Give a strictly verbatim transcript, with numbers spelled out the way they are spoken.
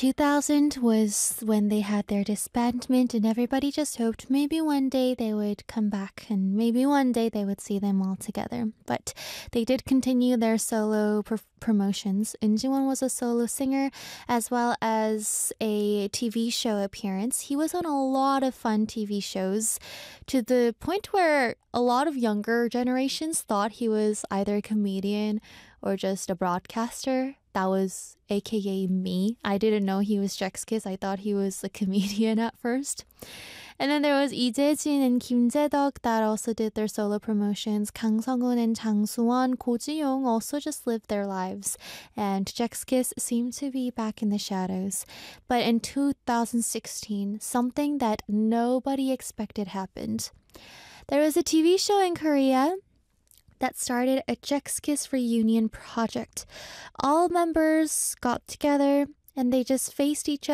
two thousand was when they had their disbandment, and everybody just hoped maybe one day they would come back and maybe one day they would see them all together. But they did continue their solo pr- promotions. Eun Ji-won was a solo singer as well as a T V show appearance. He was on a lot of fun T V shows to the point where a lot of younger generations thought he was either a comedian or just a broadcaster. That was A K A me. I didn't know he was Jax Kiss. I thought he was a comedian at first. And then there was Lee Jae-jin and Kim Jae-deok that also did their solo promotions. Kang Sung-hoon and Jang Soo-won, Ko Ji-young also just lived their lives. And Jax Kiss seemed to be back in the shadows. But in two thousand sixteen, something that nobody expected happened. There was a T V show in Korea that started a Jax Kiss reunion project. All members got together and they just faced each